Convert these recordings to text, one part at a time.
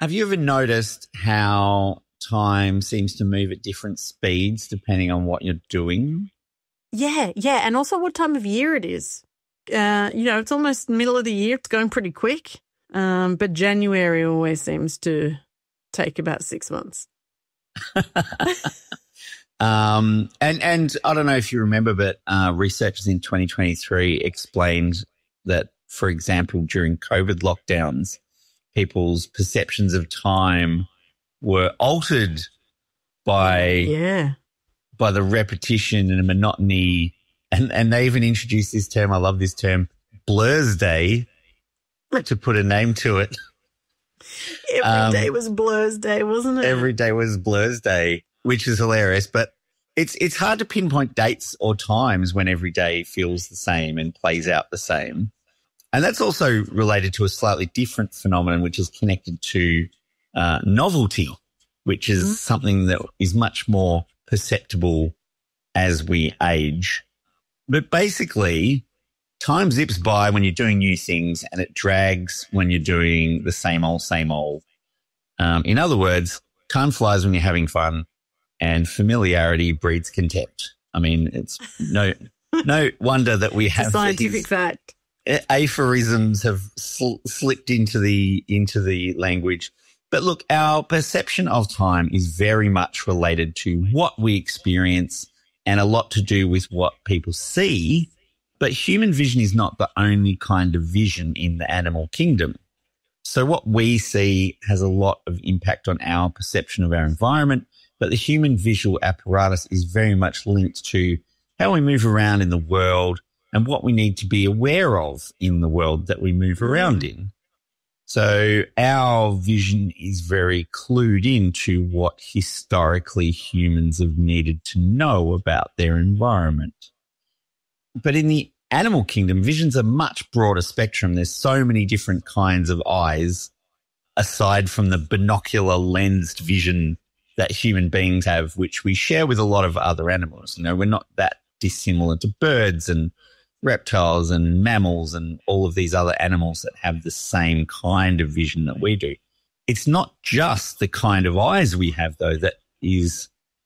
Have you ever noticed how time seems to move at different speeds depending on what you're doing? Yeah, and also what time of year it is. It's almost middle of the year. It's going pretty quick, but January always seems to take about 6 months. And I don't know if you remember, but researchers in 2023 explained that, for example, during COVID lockdowns, people's perceptions of time were altered by the repetition and monotony. And they even introduced this term, I love this term, Blur's Day, to put a name to it. Every day was Blur's Day, wasn't it? Every day was Blur's Day, which is hilarious. But it's hard to pinpoint dates or times when every day feels the same and plays out the same. And that's also related to a slightly different phenomenon, which is connected to novelty, which is something that is much more perceptible as we age. But basically, time zips by when you're doing new things and it drags when you're doing the same old, same old. In other words, time flies when you're having fun and familiarity breeds contempt. I mean, it's no wonder that we have scientific fact. Aphorisms have slipped into the language. But look, our perception of time is very much related to what we experience and a lot to do with what people see. But human vision is not the only kind of vision in the animal kingdom. So what we see has a lot of impact on our perception of our environment, but the human visual apparatus is very much linked to how we move around in the world and what we need to be aware of in the world that we move around in. So our vision is very clued into what historically humans have needed to know about their environment. But in the animal kingdom, vision's a much broader spectrum. There's so many different kinds of eyes aside from the binocular lensed vision that human beings have, which we share with a lot of other animals. You know, we're not that dissimilar to birds and reptiles and mammals and all of these other animals that have the same kind of vision that we do. It's not just the kind of eyes we have, though, that is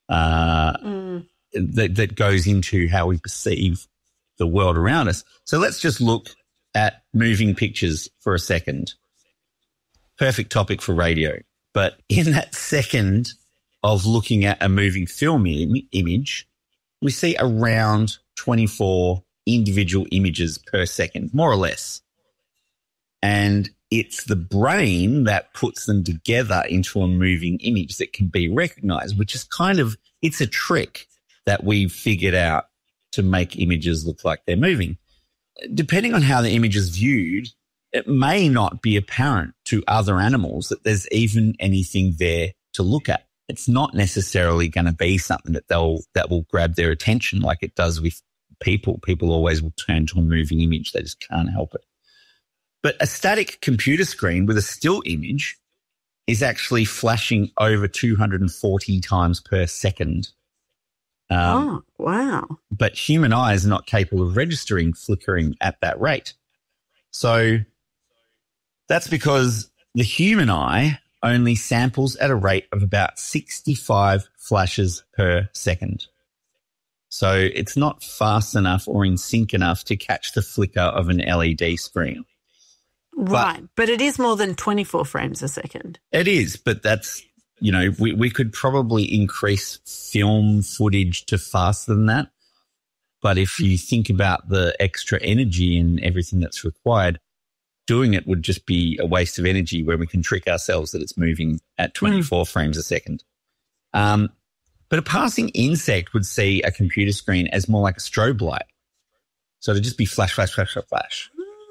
that goes into how we perceive the world around us. So let's just look at moving pictures for a second. Perfect topic for radio. But in that second of looking at a moving film image, we see around 24 individual images per second, more or less. And it's the brain that puts them together into a moving image that can be recognized, which is it's a trick that we've figured out to make images look like they're moving. Depending on how the image is viewed, it may not be apparent to other animals that there's even anything there to look at. It's not necessarily going to be something that will grab their attention like it does with people. People always will turn to a moving image. They just can't help it. But a static computer screen with a still image is actually flashing over 240 times per second. Oh, wow. But human eyes are not capable of registering flickering at that rate. So that's because the human eye only samples at a rate of about 65 flashes per second. So it's not fast enough or in sync enough to catch the flicker of an LED screen. Right, but it is more than 24 frames a second. It is, but that's, we could probably increase film footage to faster than that. But if you think about the extra energy and everything that's required, doing it would just be a waste of energy where we can trick ourselves that it's moving at 24 frames a second. But a passing insect would see a computer screen as more like a strobe light. So it'd just be flash, flash, flash, flash, flash.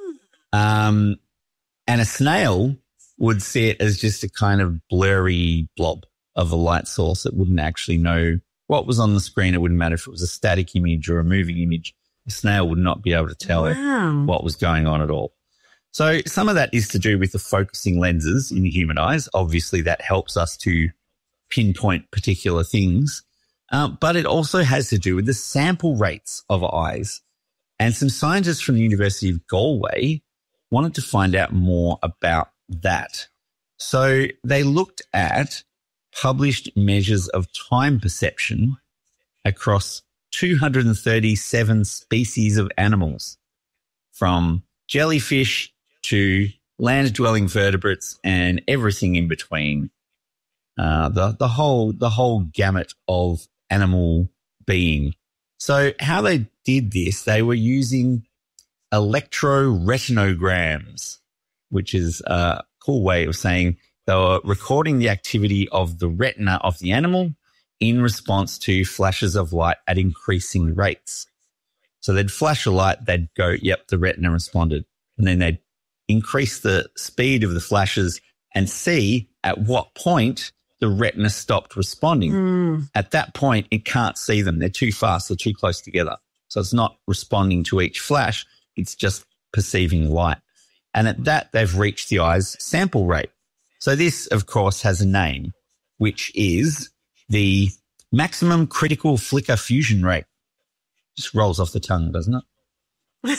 And a snail would see it as just a kind of blurry blob of a light source that wouldn't actually know what was on the screen. It wouldn't matter if it was a static image or a moving image. A snail would not be able to tell what was going on at all. So some of that is to do with the focusing lenses in the human eyes. Obviously, that helps us to pinpoint particular things. But it also has to do with the sample rates of eyes. And some scientists from the University of Galway wanted to find out more about that. So they looked at published measures of time perception across 237 species of animals, from jellyfish to land-dwelling vertebrates and everything in between. The whole gamut of animal being. So how they did this, they were using electroretinograms, which is a cool way of saying they were recording the activity of the retina of the animal in response to flashes of light at increasing rates. So they'd flash a light, they'd go, yep, the retina responded. And then they'd increase the speed of the flashes and see at what point the retina stopped responding. At that point, it can't see them. They're too fast. They're too close together. So it's not responding to each flash. It's just perceiving light. And at that, they've reached the eye's sample rate. So this, of course, has a name, which is the maximum critical flicker fusion rate. Just rolls off the tongue, doesn't it?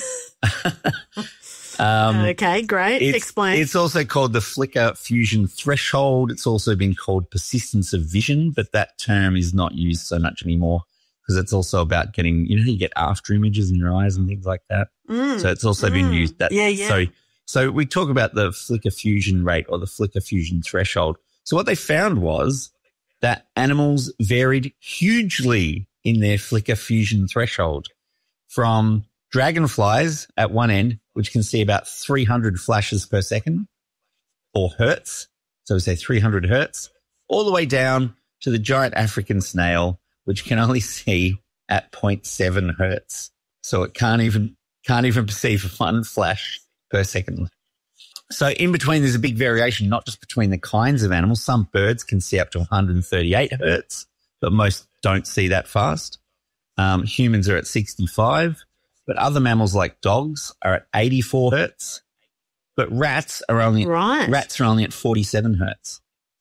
Okay, great. Explain. It's also called the flicker fusion threshold. It's also been called persistence of vision, but that term is not used so much anymore because it's also about getting, you get after images in your eyes and things like that. So it's also been used. So we talk about the flicker fusion rate or the flicker fusion threshold. So what they found was that animals varied hugely in their flicker fusion threshold, from dragonflies at one end, which can see about 300 flashes per second, or hertz, so we say 300 hertz, all the way down to the giant African snail, which can only see at 0.7 hertz. So it can't even perceive one flash per second. So in between, there's a big variation, not just between the kinds of animals. Some birds can see up to 138 hertz, but most don't see that fast. Humans are at 65. But other mammals like dogs are at 84 hertz, but rats are only at 47 hertz.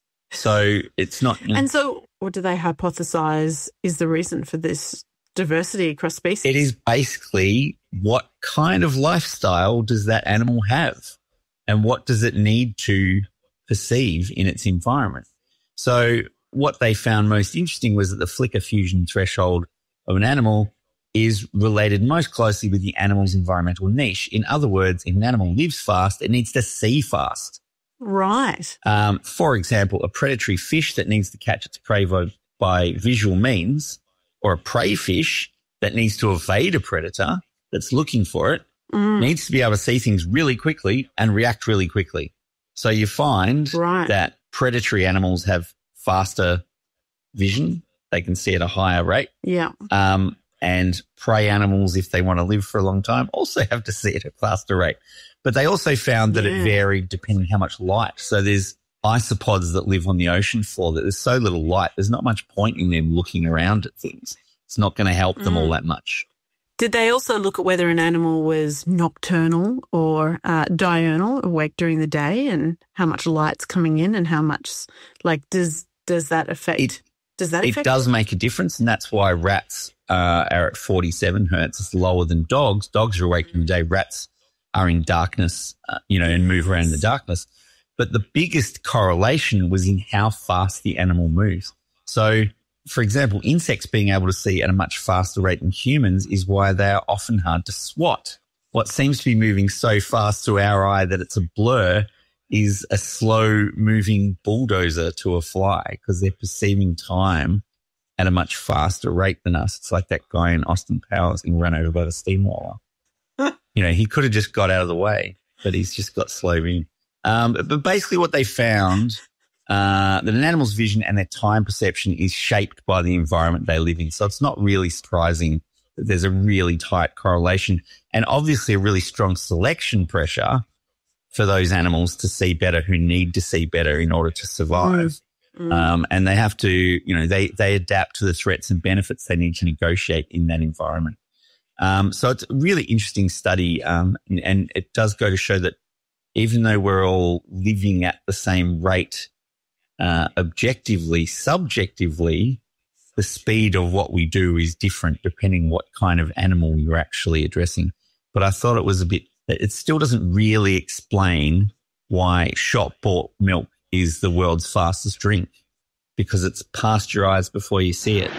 So it's not. And so what do they hypothesize is the reason for this diversity across species? It is basically what kind of lifestyle does that animal have and what does it need to perceive in its environment? So what they found most interesting was that the flicker fusion threshold of an animal is related most closely with the animal's environmental niche. In other words, if an animal lives fast, it needs to see fast. Right. For example, a predatory fish that needs to catch its prey by visual means, or a prey fish that needs to evade a predator that's looking for it, needs to be able to see things really quickly and react really quickly. So you find that predatory animals have faster vision. They can see at a higher rate. Yeah. And prey animals, if they want to live for a long time, also have to see it at a faster rate. But they also found that it varied depending how much light. So there's isopods that live on the ocean floor that there's so little light, there's not much point in them looking around at things. It's not going to help them all that much. Did they also look at whether an animal was nocturnal or diurnal, awake during the day, and how much light's coming in and how much, does that affect? It does make a difference, and that's why rats are at 47 hertz. It's lower than dogs. Dogs are awake during the day. Rats are in darkness, and move around in the darkness. But the biggest correlation was in how fast the animal moves. So, for example, insects being able to see at a much faster rate than humans is why they are often hard to swat. What seems to be moving so fast to our eye that it's a blur is a slow-moving bulldozer to a fly because they're perceiving time at a much faster rate than us. It's like that guy in Austin Powers being run over by the steamroller. He could have just got out of the way, but he's just got slow vision. But basically what they found, that an animal's vision and their time perception is shaped by the environment they live in. So it's not really surprising that there's a really tight correlation and obviously a really strong selection pressure for those animals to see better who need to see better in order to survive. And they have to, they adapt to the threats and benefits they need to negotiate in that environment. So it's a really interesting study. And it does go to show that even though we're all living at the same rate, objectively, subjectively, the speed of what we do is different depending what kind of animal you're actually addressing. But I thought it still doesn't really explain why shop bought milk is the world's fastest drink because it's pasteurized before you see it.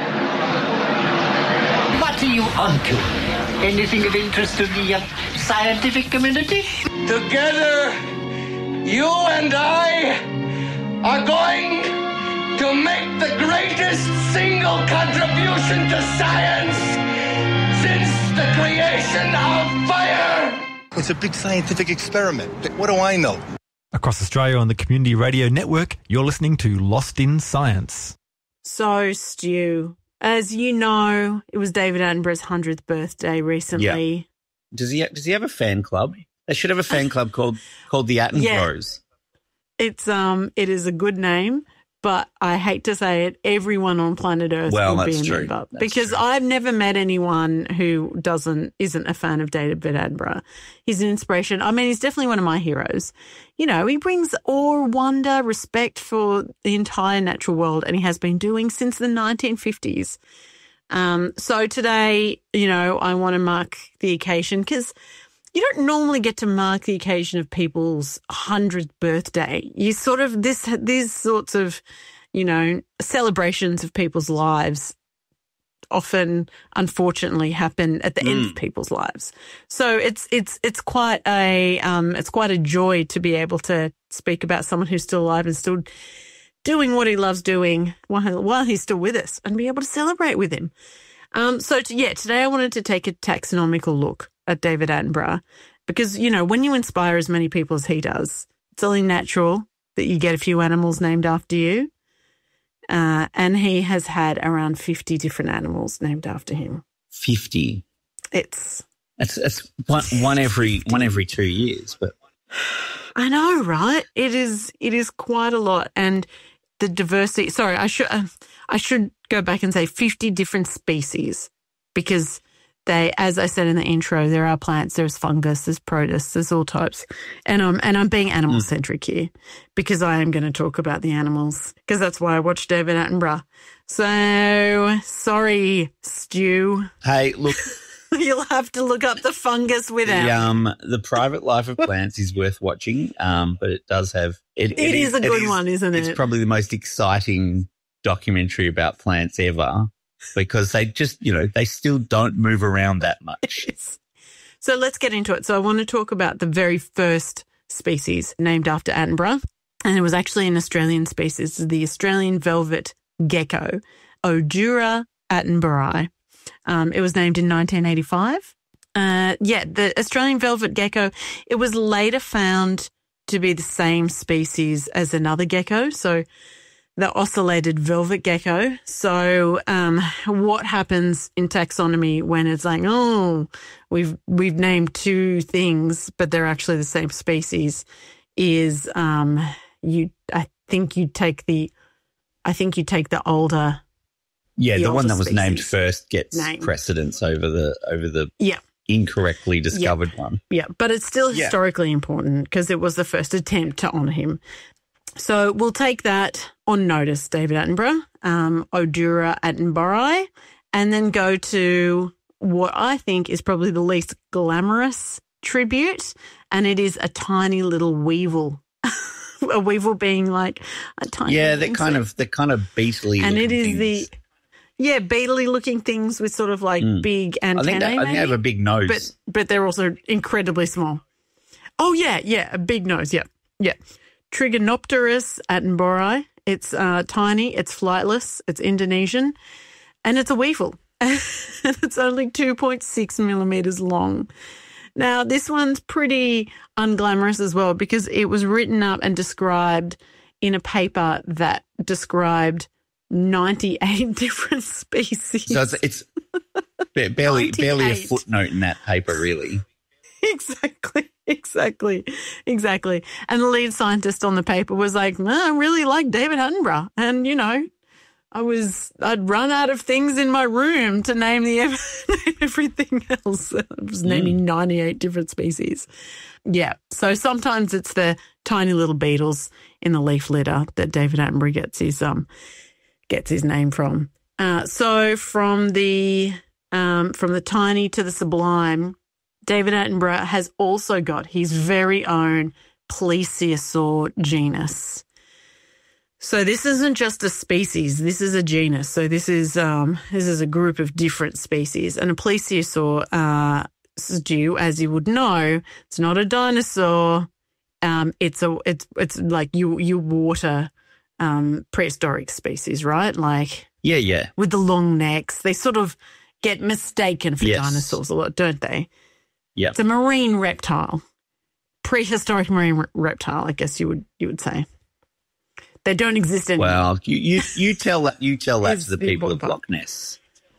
What are you onto? Anything of interest to the scientific community? Together, you and I are going to make the greatest single contribution to science since the creation of fire. It's a big scientific experiment. What do I know? Across Australia on the Community Radio Network, you're listening to Lost in Science. So, Stu, as you know, it was David Attenborough's 100th birthday recently. Yeah. Does he have a fan club? They should have a fan club called the Attenboroughs. Yeah. It is a good name, but I hate to say it, everyone on planet Earth will be a member. Because I've never met anyone who isn't a fan of David Attenborough. He's an inspiration. I mean, he's definitely one of my heroes. You know, he brings awe, wonder, respect for the entire natural world, and he has been doing since the 1950s. So today, you know, I want to mark the occasion because you don't normally get to mark the occasion of people's 100th birthday. You sort of, these sorts of, you know, celebrations of people's lives often, unfortunately, happen at the end of people's lives. So it's quite a joy to be able to speak about someone who's still alive and still doing what he loves doing while he's still with us and be able to celebrate with him. Today I wanted to take a taxonomical look at David Attenborough because, you know, when you inspire as many people as he does, it's only natural that you get a few animals named after you. And he has had around 50 different animals named after him. 50? It's one every 2 years, but I know, right? It is quite a lot. And the diversity, sorry, I should go back and say 50 different species because as I said in the intro, there are plants, there's fungus, there's protists, there's all types. And I'm being animal-centric here because I am going to talk about the animals because that's why I watched David Attenborough. So, sorry, Stu. Hey, look. You'll have to look up the fungus without. The Private Life of Plants is worth watching, but it does have... It is a good one, isn't it? It's probably the most exciting documentary about plants ever because they just, you know, they still don't move around that much. So let's get into it. So I want to talk about the very first species named after Attenborough, and it was actually an Australian species, the Australian velvet gecko, Odura attenboroughii. It was named in 1985. The Australian velvet gecko, it was later found to be the same species as another gecko, so the ocellated velvet gecko. So what happens in taxonomy when it's like, oh, we've named two things, but they're actually the same species, is I think you take the older. Yeah, the one that was species named first gets precedence over the incorrectly discovered one. Yeah, but it's still historically important because it was the first attempt to honour him. So we'll take that on notice, David Attenborough, Odura attenboroughii, and then go to what I think is probably the least glamorous tribute, and it is a tiny little weevil. A weevil being like a tiny they're kind of beetly, and it is things. Beetly looking things with sort of like big antennae. I think they have a big nose, but they're also incredibly small. Oh yeah, a big nose. Yeah. Trigonopterus attenboroughii. It's tiny, it's flightless, it's Indonesian, and it's a weevil. It's only 2.6 millimeters long. Now, this one's pretty unglamorous as well because it was written up and described in a paper that described 98 different species. So it's barely a footnote in that paper, really. Exactly. And the lead scientist on the paper was like, I really like David Attenborough. And, you know, I'd run out of things in my room to name everything else. I was naming 98 different species. Yeah. So sometimes it's the tiny little beetles in the leaf litter that David Attenborough gets his name from. So from the tiny to the sublime, David Attenborough has also got his very own plesiosaur genus. So this isn't just a species, this is a genus. So this is a group of different species. And a plesiosaur, Stu, as you would know, it's not a dinosaur. It's like your water prehistoric species, right? Like Yeah. with the long necks. They sort of get mistaken for Yes. dinosaurs a lot, don't they? Yeah. It's a marine reptile. Prehistoric marine reptile, I guess you would say. They don't exist anymore. Well, you tell that It's to the the people of important Loch Ness.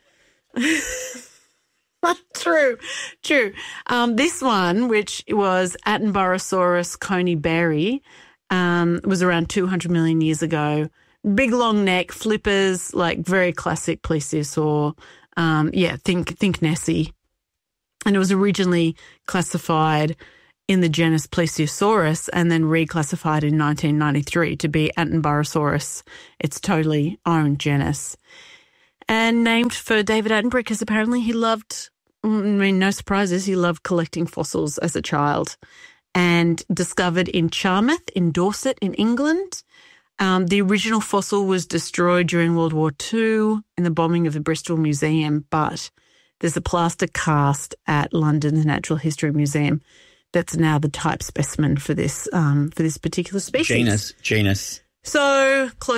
True. This one, which was Attenborosaurus coneybarry, was around 200 million years ago. Big long neck, flippers, like very classic plesiosaur. Think Nessie. And it was originally classified in the genus Plesiosaurus and then reclassified in 1993 to be Attenborosaurus, its totally own genus. And named for David Attenborough because apparently he loved, no surprises, he loved collecting fossils as a child. And discovered in Charmouth in Dorset in England. The original fossil was destroyed during World War II in the bombing of the Bristol Museum, but there's a plaster cast at London's Natural History Museum that's now the type specimen for this particular species. Genus. So close